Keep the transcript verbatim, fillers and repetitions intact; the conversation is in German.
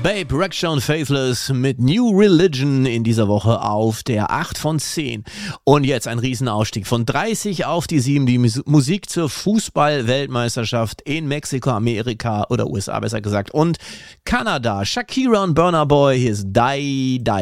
Babe, Rexha und Faithless mit New Religion in dieser Woche auf der acht von zehn. Und jetzt ein Riesenausstieg von dreißig auf die sieben. Die Mus- Musik zur Fußball-Weltmeisterschaft in Mexiko, Amerika oder U S A besser gesagt und Kanada. Shakira und Burna Boy, hier ist Die Die.